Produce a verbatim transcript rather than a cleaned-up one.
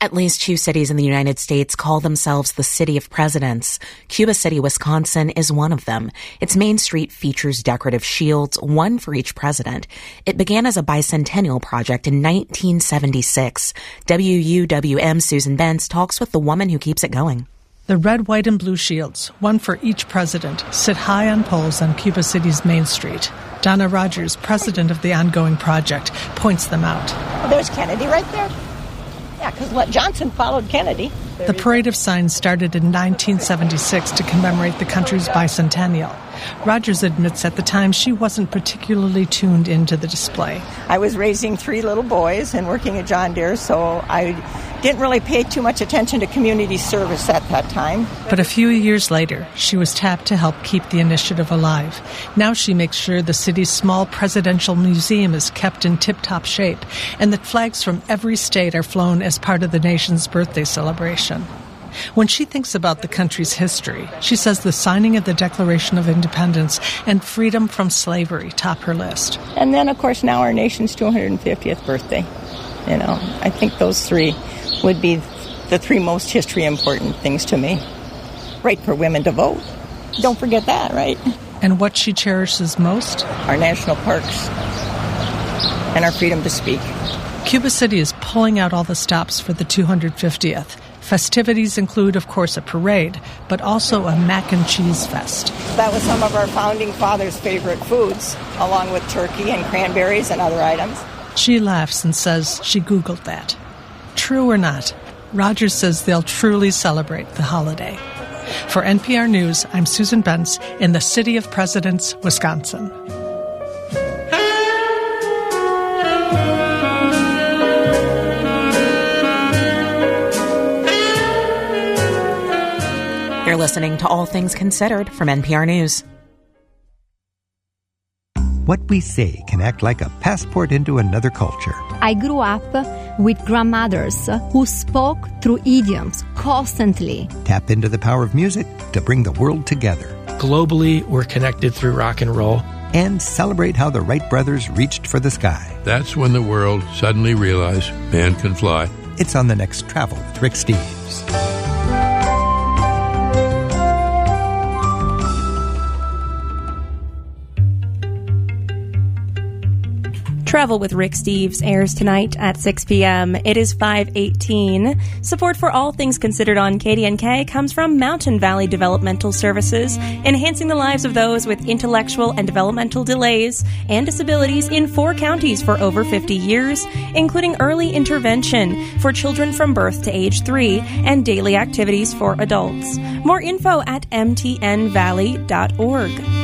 At least two cities in the United States call themselves the City of Presidents. Cuba City, Wisconsin is one of them. Its main street features decorative shields, one for each president. It began as a bicentennial project in nineteen seventy-six. W U W M Susan Bentz talks with the woman who keeps it going. The red, white, and blue shields, one for each president, sit high on poles on Cuba City's Main Street. Donna Rogers, president of the ongoing project, points them out. Well, there's Kennedy right there. Yeah, because Johnson followed Kennedy. The parade of signs started in nineteen seventy-six to commemorate the country's bicentennial. Rogers admits at the time she wasn't particularly tuned into the display. I was raising three little boys and working at John Deere, so I didn't really pay too much attention to community service at that time. But a few years later, she was tapped to help keep the initiative alive. Now she makes sure the city's small presidential museum is kept in tip-top shape and that flags from every state are flown as part of the nation's birthday celebration. When she thinks about the country's history, she says the signing of the Declaration of Independence and freedom from slavery top her list. And then, of course, now our nation's two hundred fiftieth birthday. You know, I think those three would be the three most history important things to me. Right for women to vote. Don't forget that, right? And what she cherishes most? Our national parks and our freedom to speak. Cuba City is pulling out all the stops for the two hundred fiftieth. Festivities include, of course, a parade, but also a mac and cheese fest. That was some of our founding fathers' favorite foods, along with turkey and cranberries and other items. She laughs and says she Googled that. True or not, Rogers says they'll truly celebrate the holiday. For N P R News, I'm Susan Bentz in the City of Presidents, Wisconsin. You're listening to All Things Considered from N P R News. What we say can act like a passport into another culture. I grew up with grandmothers who spoke through idioms constantly. Tap into the power of music to bring the world together. Globally, we're connected through rock and roll. And celebrate how the Wright brothers reached for the sky. That's when the world suddenly realized man can fly. It's on the next Travel with Rick Steves. Travel with Rick Steves airs tonight at six p.m. It is five eighteen. Support for All Things Considered on K D N K comes from Mountain Valley Developmental Services, enhancing the lives of those with intellectual and developmental delays and disabilities in four counties for over fifty years, including early intervention for children from birth to age three and daily activities for adults. More info at m t n valley dot org.